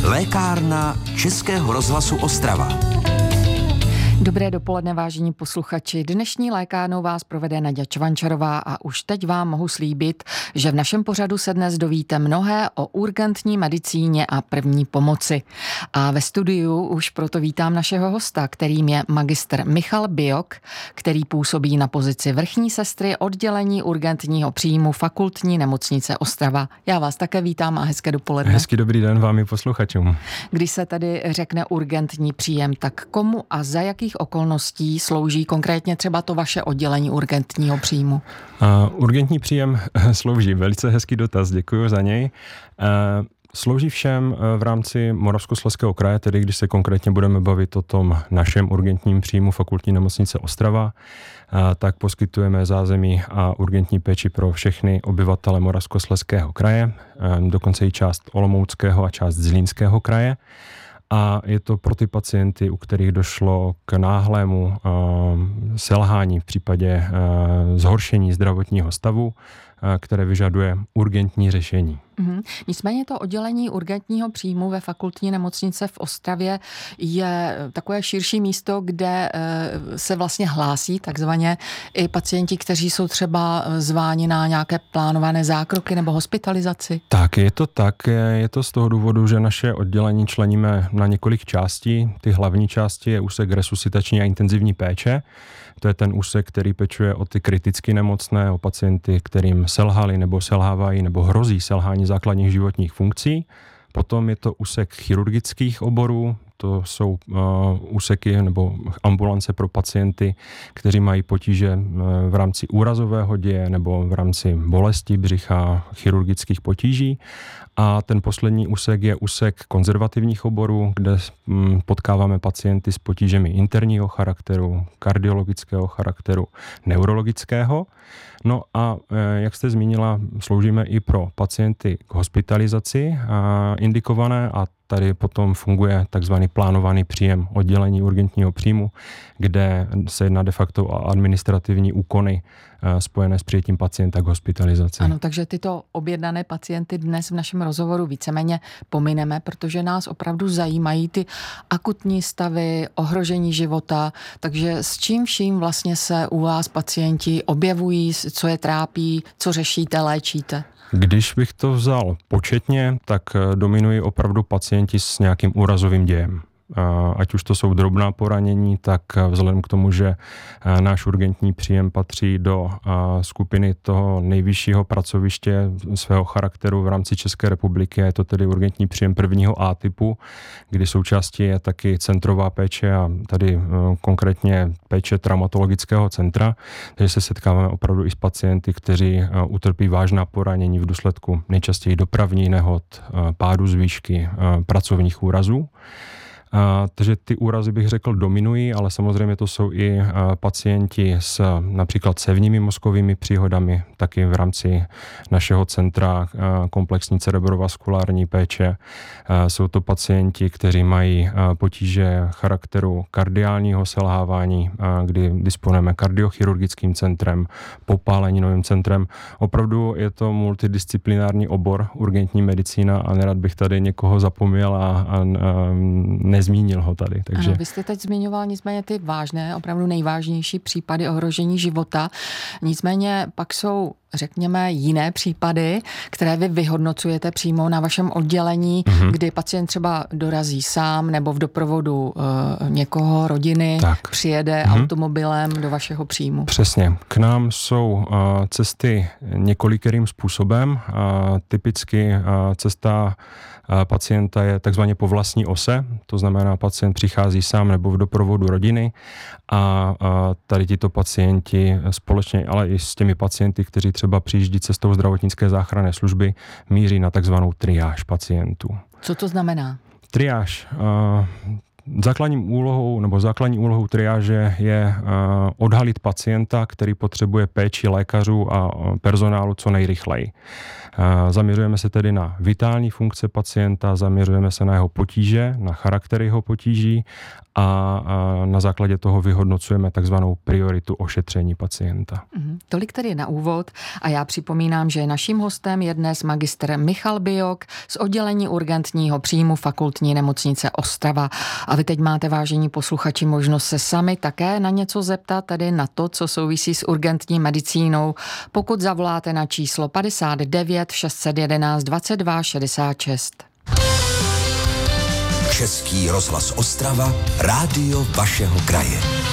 Lékárna Českého rozhlasu Ostrava. Dobré dopoledne, vážení posluchači. Dnešní lékárnou vás provede Naďa Čvančarová a už teď vám mohu slíbit, že v našem pořadu se dnes dovíte mnohé o urgentní medicíně a první pomoci. A ve studiu už proto vítám našeho hosta, kterým je magistr Michal Bijok, který působí na pozici vrchní sestry oddělení urgentního příjmu Fakultní nemocnice Ostrava. Já vás také vítám a hezké dopoledne. Hezký dobrý den vám i posluchačům. Když se tady řekne urgentní příjem, tak komu a za jakých okolností slouží konkrétně třeba to vaše oddělení urgentního příjmu? Urgentní příjem slouží, velice hezký dotaz, děkuji za něj. Slouží všem v rámci Moravskoslezského kraje, tedy když se konkrétně budeme bavit o tom našem urgentním příjmu Fakultní nemocnice Ostrava, tak poskytujeme zázemí a urgentní péči pro všechny obyvatele Moravskoslezského kraje, dokonce i část Olomouckého a část Zlínského kraje. A je to pro ty pacienty, u kterých došlo k náhlému selhání v případě zhoršení zdravotního stavu, které vyžaduje urgentní řešení. Nicméně to oddělení urgentního příjmu ve Fakultní nemocnice v Ostravě je takové širší místo, kde se vlastně hlásí takzvaně i pacienti, kteří jsou třeba zváni na nějaké plánované zákroky nebo hospitalizaci. Tak, je to tak. Je to z toho důvodu, že naše oddělení členíme na několik částí. Ty hlavní části je úsek resuscitační a intenzivní péče. To je ten úsek, který pečuje o ty kriticky nemocné, o pacienty, kterým selhali nebo selhávají nebo hrozí selhání základních životních funkcí. Potom je to úsek chirurgických oborů, to jsou úseky nebo ambulance pro pacienty, kteří mají potíže v rámci úrazového děje nebo v rámci bolesti břicha, chirurgických potíží. A ten poslední úsek je úsek konzervativních oborů, kde potkáváme pacienty s potížemi interního charakteru, kardiologického charakteru, neurologického. No a jak jste zmínila, sloužíme i pro pacienty k hospitalizaci indikované a tady potom funguje takzvaný plánovaný příjem oddělení urgentního příjmu, kde se jedná de facto o administrativní úkony spojené s přijetím pacienta k hospitalizaci. Ano, takže tyto objednané pacienty dnes v našem rozhovoru víceméně pomineme, protože nás opravdu zajímají ty akutní stavy, ohrožení života, takže s čím vším vlastně se u vás pacienti objevují, co je trápí, co řešíte, léčíte? Když bych to vzal početně, tak dominují opravdu pacienti s nějakým úrazovým dějem. Ať už to jsou drobná poranění, tak vzhledem k tomu, že náš urgentní příjem patří do skupiny toho nejvyššího pracoviště svého charakteru v rámci České republiky, je to tedy urgentní příjem prvního A typu, kdy součástí je taky centrová péče a tady konkrétně péče traumatologického centra, takže se setkáváme opravdu i s pacienty, kteří utrpí vážná poranění v důsledku nejčastěji dopravní nehod, pádu z výšky, pracovních úrazů. Takže ty úrazy bych řekl dominují, ale samozřejmě to jsou i pacienti s například cévními mozkovými příhodami, taky v rámci našeho centra komplexní cerebrovaskulární péče. Jsou to pacienti, kteří mají potíže charakteru kardiálního selhávání, kdy disponujeme kardiochirurgickým centrem, popáleninovým centrem. Opravdu je to multidisciplinární obor urgentní medicína a nerad bych tady někoho zapomněl a nezmínil ho tady. Takže... Ano, vy jste teď zmiňoval nicméně ty vážné, opravdu nejvážnější případy ohrožení života. Nicméně pak jsou, řekněme, jiné případy, které vy vyhodnocujete přímo na vašem oddělení, kdy pacient třeba dorazí sám nebo v doprovodu někoho, rodiny, přijede automobilem do vašeho příjmu. Přesně. K nám jsou cesty několikerým způsobem. Typicky cesta pacienta je takzvaně po vlastní ose, to znamená, pacient přichází sám nebo v doprovodu rodiny a tady tito pacienti společně, ale i s těmi pacienty, kteří třeba přijíždí cestou zdravotnické záchranné služby, míří na takzvanou triáž pacientů. Co to znamená? Triáž. Základní úlohou triáže je odhalit pacienta, který potřebuje péči lékařů a personálu co nejrychleji. Zaměřujeme se tedy na vitální funkce pacienta, zaměřujeme se na jeho potíže, na charakter jeho potíží a na základě toho vyhodnocujeme takzvanou prioritu ošetření pacienta. Tolik tedy na úvod a já připomínám, že naším hostem je dnes magistr Michal Bijok z oddělení urgentního příjmu Fakultní nemocnice Ostrava. A vy teď máte, vážení posluchači, možnost se sami také na něco zeptat, tedy na to, co souvisí s urgentní medicínou, pokud zavoláte na číslo 59 611 22 66. Český rozhlas Ostrava, rádio vašeho kraje.